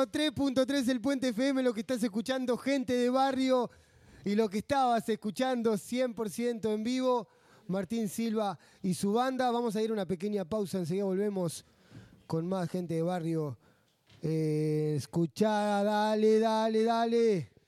3.3 el Puente FM, lo que estás escuchando, gente de barrio, y lo que estabas escuchando 100% en vivo, Martín Silva y su banda. Vamos a ir a una pequeña pausa, enseguida volvemos con más gente de barrio. Escuchá, dale.